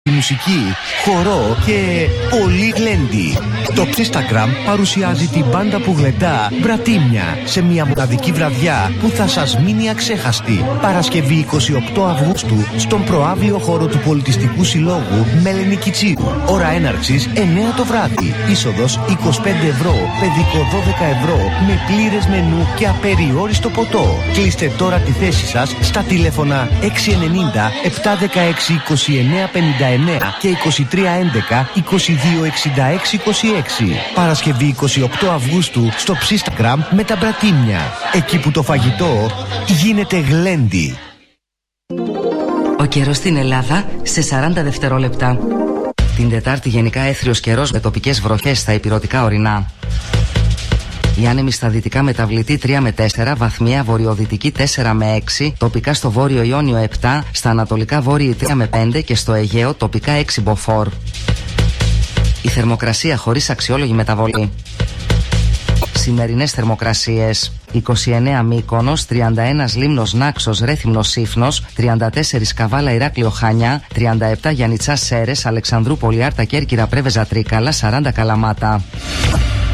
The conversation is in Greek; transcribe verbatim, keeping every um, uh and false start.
μουσική, χορό και πολύ γλέντι. Το Instagram παρουσιάζει την μπάντα που γλεντά Μπρατίμια σε μια μοναδική βραδιά που θα σας μείνει αξέχαστη. Παρασκευή εικοστή ογδόη Αυγούστου στον προαύλιο χώρο του Πολιτιστικού Συλλόγου Μέλενη Κιτσίου. Ώρα έναρξης εννιά το βράδυ. Είσοδος είκοσι πέντε ευρώ, παιδικό δώδεκα ευρώ με πλήρες μενού και απεριόριστο ποτό. Κλείστε τώρα τη θέση σας στα τηλέφωνα έξι ενενήντα επτά δεκαέξι είκοσι εννέα πενήντα εννέα και είκοσι τρία έντεκα είκοσι δύο εξήντα έξι είκοσι έξι. Παρασκευή εικοστή ογδόη Αυγούστου στο Instagram με τα Μπρατίμια. Εκεί που το φαγητό γίνεται γλέντι. Ο καιρός στην Ελλάδα σε σαράντα δευτερόλεπτα. Την Τετάρτη γενικά έθριος καιρός με τοπικές βροχές στα ηπειρωτικά ορεινά. Η άνεμη στα δυτικά μεταβλητή τρία με τέσσερα, βαθμία βορειοδυτική τέσσερα με έξι, τοπικά στο βόρειο Ιόνιο επτά, στα ανατολικά βόρειοι τρία με πέντε και στο Αιγαίο τοπικά έξι μποφόρ. Η θερμοκρασία χωρίς αξιόλογη μεταβολή. Σημερινές θερμοκρασίες: είκοσι εννέα Μύκονος, τριάντα ένα Λίμνος Νάξος Ρέθυμνος Σύφνος, τριάντα τέσσερα Καβάλα Ηράκλειο Χανιά, τριάντα επτά Γιαννιτσά Σέρες, Αλεξανδρούπολη Άρτα Κέρκυρα Πρέβεζα Τρίκαλα, σαράντα Καλαμάτα.